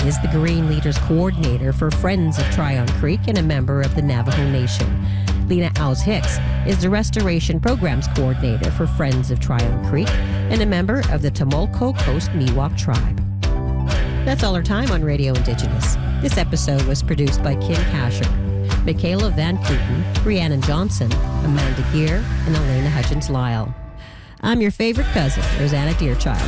is the Green Leaders Coordinator for Friends of Tryon Creek and a member of the Navajo Nation. Lena Owls-Hicks is the Restoration Programs Coordinator for Friends of Tryon Creek and a member of the Tumulco Coast Miwok Tribe. That's all our time on Radio Indigenous. This episode was produced by Kim Kasher, Michaela Van Kooten, Rhiannon Johnson, Amanda Gear, and Elena Hutchins-Lyle. I'm your favorite cousin, Rosanna Deerchild.